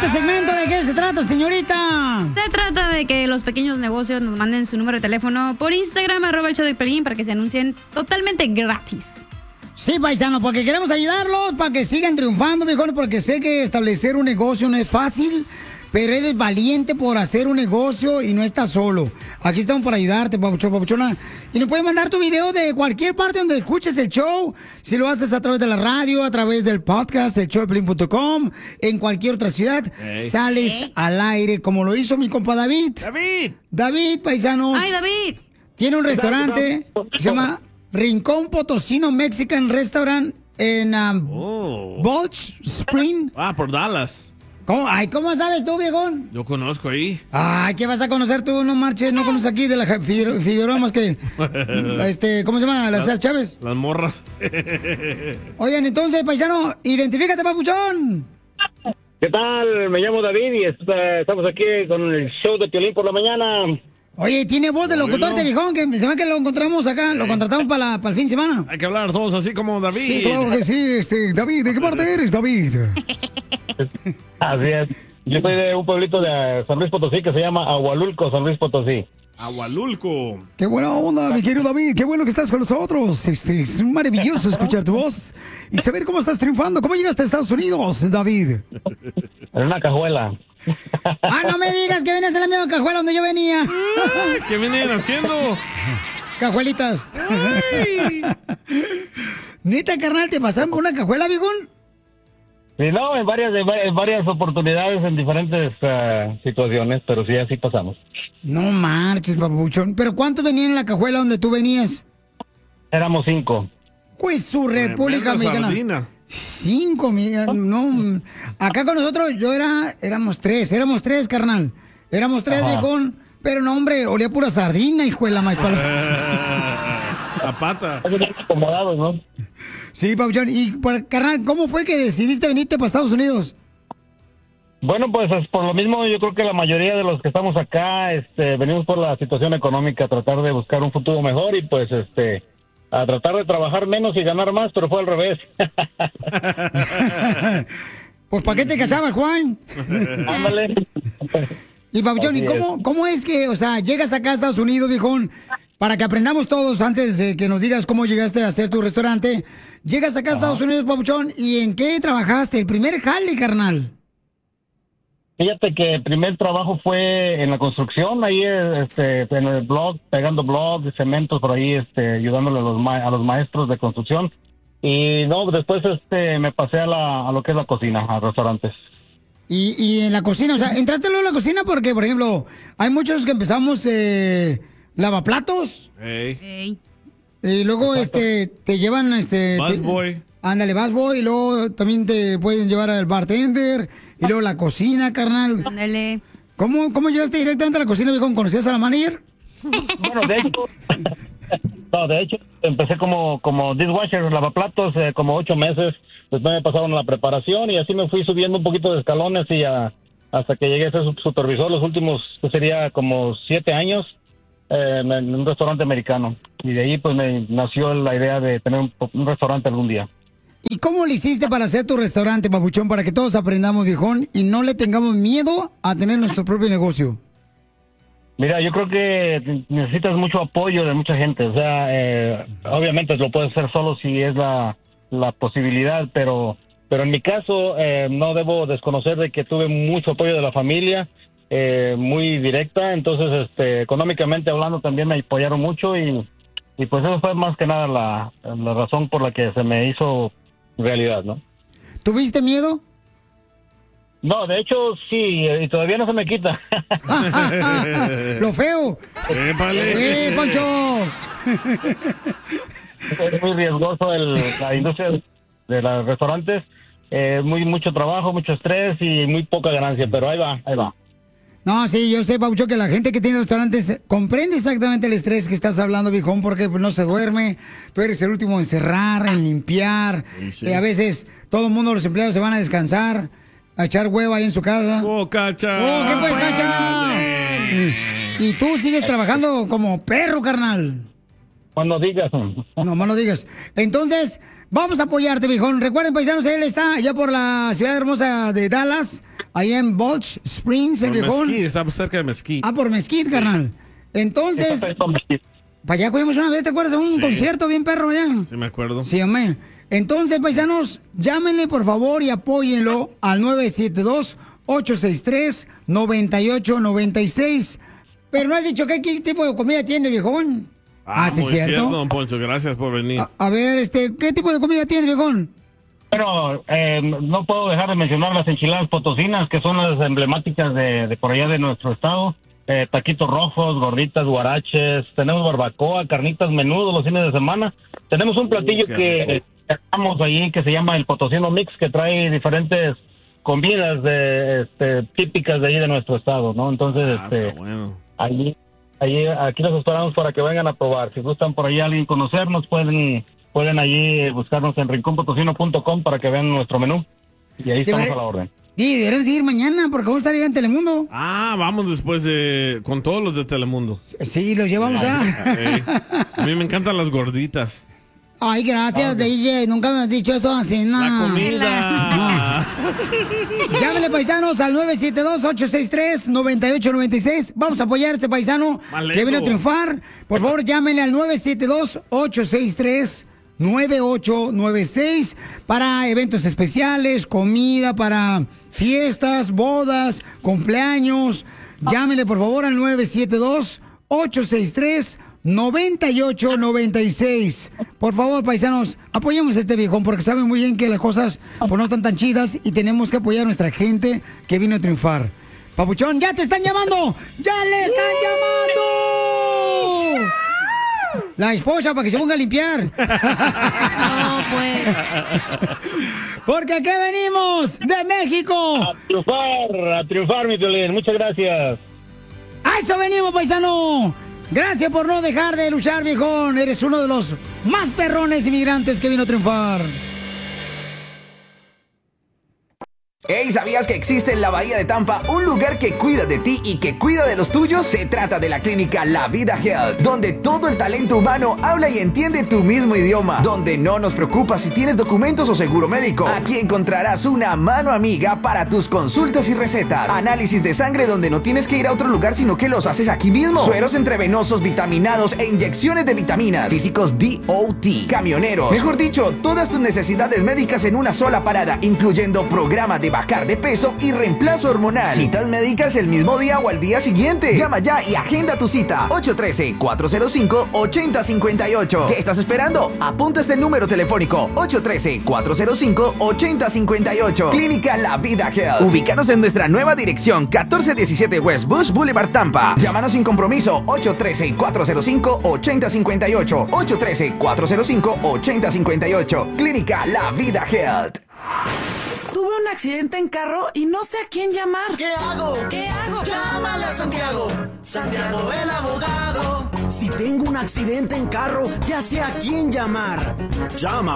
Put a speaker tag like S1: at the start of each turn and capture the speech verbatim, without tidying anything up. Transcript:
S1: este segmento, ¿de qué se trata, señorita?
S2: Se trata de que los pequeños negocios nos manden su número de teléfono por Instagram, arroba el show de Piolín, para que se anuncien totalmente gratis.
S1: Sí, paisano, porque queremos ayudarlos para que sigan triunfando, mejor, porque sé que establecer un negocio no es fácil, pero eres valiente por hacer un negocio y no estás solo. Aquí estamos para ayudarte, papuchón, papuchona. Y nos puedes mandar tu video de cualquier parte donde escuches el show. Si lo haces a través de la radio, a través del podcast, el show de piolín punto com, en cualquier otra ciudad, hey. sales hey. al aire, como lo hizo mi compa David.
S3: David.
S1: David, paisanos.
S2: Ay, David.
S1: Tiene un restaurante que se llama Rincón Potosino Mexican Restaurant en um, oh. Bulch Spring.
S3: Ah, por Dallas.
S1: ¿Cómo? Ay, ¿cómo sabes tú, viejón?
S3: Yo conozco ahí.
S1: Ay, ¿qué vas a conocer tú? No marches, no conoces aquí de la Figueroa más que... este, ¿cómo se llama? ¿La César Chávez?
S3: Las morras.
S1: Oigan, entonces, paisano, identifícate, papuchón.
S4: ¿Qué tal? Me llamo David y estamos aquí con el show de Piolín por la mañana.
S1: Oye, tiene voz de locutor de viejón, que se ve que lo encontramos acá, lo contratamos para, la, para el fin de semana.
S3: Hay que hablar todos así como David.
S1: Sí, claro que sí, este, David, ¿de qué parte eres, David?
S4: Así es. Yo soy de un pueblito de San Luis Potosí que se llama Agualulco, San Luis Potosí.
S3: Agualulco.
S1: Qué buena onda, mi querido David. Qué bueno que estás con nosotros. Este, es maravilloso escuchar tu voz y saber cómo estás triunfando. ¿Cómo llegaste a Estados Unidos, David?
S4: En una cajuela.
S1: Ah, no me digas que vienes en la misma cajuela donde yo venía.
S3: ¿Qué vienen haciendo?
S1: Cajuelitas. Neta, carnal, ¿te pasaron por una cajuela, viejón?
S4: Sí, no, en varias, en varias oportunidades, en diferentes uh, situaciones, pero sí, así pasamos.
S1: No marches, papuchón. ¿Pero cuántos venían en la cajuela donde tú venías?
S4: Éramos cinco.
S1: Pues su República Mexicana. Cinco, mira, no. Acá con nosotros yo era, éramos tres, éramos tres, carnal. Éramos tres, Ajá. viejón. Pero no, hombre, olía pura sardina, hijo de la maipala.
S3: La pata.
S4: Acomodados, ¿no?
S1: Sí, papuchón. Y, carnal, ¿cómo fue que decidiste venirte para Estados Unidos?
S4: Bueno, pues es por lo mismo, yo creo que la mayoría de los que estamos acá, este, venimos por la situación económica, a tratar de buscar un futuro mejor y pues, este... a tratar de trabajar menos y ganar más, pero fue al revés.
S1: Pues, ¿para qué te cachabas, Juan?
S4: Ándale.
S1: Y, papuchón, ¿y cómo, cómo es que, o sea, llegas acá a Estados Unidos, viejón, para que aprendamos todos antes de que nos digas cómo llegaste a hacer tu restaurante? Llegas acá a Estados Unidos, papuchón, ¿y en qué trabajaste? El primer jale, carnal.
S4: Fíjate que el primer trabajo fue en la construcción, ahí este, en el blog, pegando blogs, cementos por ahí, este, ayudándole a los, ma a los maestros de construcción. Y no, después este, me pasé a, la, a lo que es la cocina, a restaurantes.
S1: Y, y en la cocina, o sea, ¿entraste luego en la cocina? Porque, por ejemplo, hay muchos que empezamos eh, lavaplatos.
S3: Hey.
S2: Hey.
S1: Y luego
S4: Exacto.
S1: este te llevan, este...
S3: Busboy.
S1: Ándale, busboy, y luego también te pueden llevar al bartender, y luego la cocina, carnal.
S2: Ándale.
S1: ¿Cómo, ¿Cómo llegaste directamente a la cocina, viejo? ¿Conocías a la manager?
S4: Bueno, de hecho, no, de hecho, empecé como, como dishwasher, lavaplatos, eh, como ocho meses. Después me pasaron a la preparación y así me fui subiendo un poquito de escalones y a, hasta que llegué a ser supervisor los últimos, que sería como siete años, eh, en un restaurante americano. Y de ahí pues me nació la idea de tener un, un restaurante algún día.
S1: ¿Y cómo le hiciste para hacer tu restaurante, papuchón, para que todos aprendamos, viejón, y no le tengamos miedo a tener nuestro propio negocio?
S4: Mira, yo creo que necesitas mucho apoyo de mucha gente. O sea, eh, obviamente lo puedes hacer solo si es la, la posibilidad, pero, pero en mi caso eh, no debo desconocer de que tuve mucho apoyo de la familia, eh, muy directa. Entonces, este, económicamente hablando, también me apoyaron mucho y, y pues eso fue más que nada la, la razón por la que se me hizo realidad, ¿no?
S1: ¿Tuviste miedo?
S4: No, de hecho sí, y todavía no se me quita.
S1: ¡Lo feo!
S3: ¡Épale!
S1: ¡Eh, Poncho!
S4: Es muy riesgoso el, la industria de los restaurantes, eh, muy mucho trabajo, mucho estrés y muy poca ganancia, pero ahí va, ahí va.
S1: No, sí, yo sé, Paucho, que la gente que tiene restaurantes comprende exactamente el estrés que estás hablando, viejón, porque pues, no se duerme. Tú eres el último en cerrar, en limpiar. Sí, sí. Eh, a veces todo el mundo, los empleados, se van a descansar, a echar huevo ahí en su casa.
S3: ¡Oh, Cacha!
S1: ¡Oh, qué pues, Cacha! Y tú sigues trabajando como perro, carnal.
S4: Cuando digas.
S1: No, más no digas. Entonces, vamos a apoyarte, viejón. Recuerden, paisanos, él está allá por la ciudad hermosa de Dallas. allá en Balch Springs, el
S3: Por
S1: viejón.
S3: Mesquite, está cerca de Mesquite.
S1: Ah, por Mesquite, carnal. Entonces,
S4: Está cerca de Mesquite.
S1: para allá fuimos una vez, ¿te acuerdas? Un
S3: Sí.
S1: concierto bien perro allá.
S3: Sí, me acuerdo.
S1: Sí, amén. Entonces, paisanos, llámenle por favor y apóyenlo al nueve siete dos, ocho seis tres, nueve ocho nueve seis. Pero no has dicho qué, qué tipo de comida tiene, viejón.
S3: Ah,
S1: sí,
S3: muy cierto, don Poncho. Gracias por venir.
S1: A, a ver, este, ¿qué tipo de comida tiene, viejón?
S4: Bueno, eh, no puedo dejar de mencionar las enchiladas potosinas, que son las emblemáticas de, de por allá de nuestro estado. Eh, taquitos rojos, gorditas, guaraches, tenemos barbacoa, carnitas, menudo los fines de semana. Tenemos un platillo
S3: Uh, qué
S4: que sacamos ahí que se llama el Potosino Mix, que trae diferentes comidas de, este, típicas de ahí de nuestro estado, ¿no? Entonces,
S3: Ah,
S4: este,
S3: está bueno.
S4: allí, allí, aquí los esperamos para que vengan a probar. Si gustan por ahí alguien conocernos, pueden, pueden allí buscarnos en rincón potosino punto com para que vean nuestro menú. Y ahí estamos
S1: Deberé-
S4: a la orden.
S1: Sí, deberemos ir mañana porque vamos a estar allá en Telemundo.
S3: Ah, vamos después de... con todos los de Telemundo.
S1: Sí, los llevamos a...
S3: Eh, a mí me encantan las gorditas.
S1: Ay, gracias, D J. Nunca me has dicho eso así, no.
S3: La comida.
S1: Llámenle, paisanos, al nueve siete dos, ocho seis tres, nueve ocho nueve seis. Vamos a apoyar a este paisano
S3: Mal
S1: que viene a
S3: hecho.
S1: triunfar. Por favor, llámenle al nueve siete dos, ocho seis tres, nueve ocho nueve seis para eventos especiales, comida, para fiestas, bodas, cumpleaños. Llámenle, por favor, al nueve siete dos, ocho seis tres, nueve ocho nueve seis. Por favor, paisanos, apoyemos a este viejón porque saben muy bien que las cosas pues, no están tan chidas y tenemos que apoyar a nuestra gente que vino a triunfar. Papuchón, ya te están llamando. ¡Ya le están llamando! La esposa para que se ponga a limpiar.
S2: No, pues.
S1: Porque aquí venimos de México.
S4: A triunfar, a triunfar, mi Piolín. Muchas gracias.
S1: A eso venimos, paisano. Gracias por no dejar de luchar, viejón. Eres uno de los más perrones inmigrantes que vino a triunfar.
S5: Hey, ¿sabías que existe en la Bahía de Tampa un lugar que cuida de ti y que cuida de los tuyos? Se trata de la clínica La Vida Health, donde todo el talento humano habla y entiende tu mismo idioma, donde no nos preocupa si tienes documentos o seguro médico. Aquí encontrarás una mano amiga para tus consultas y recetas, análisis de sangre donde no tienes que ir a otro lugar sino que los haces aquí mismo, sueros intravenosos vitaminados e inyecciones de vitaminas, físicos D O T, camioneros, mejor dicho, todas tus necesidades médicas en una sola parada, incluyendo programa de bajar de peso y reemplazo hormonal. Citas médicas el mismo día o al día siguiente. Llama ya y agenda tu cita. ocho uno tres, cuatro cero cinco, ocho cero cinco ocho. ¿Qué estás esperando? Apunta este número telefónico. ocho uno tres, cuatro cero cinco, ocho cero cinco ocho. Clínica La Vida Health. Ubícanos en nuestra nueva dirección, catorce diecisiete West Bush Boulevard, Tampa. Llámanos sin compromiso. ocho uno tres, cuatro cero cinco, ocho cero cinco ocho. ocho uno tres, cuatro cero cinco, ocho cero cinco ocho. Clínica La Vida Health.
S6: Tuve un accidente en carro y no sé a quién llamar.
S7: ¿Qué hago?
S6: ¿Qué hago?
S7: Llámale a Santiago, Santiago el abogado. Si tengo un accidente en carro, ya sé a quién llamar. Llama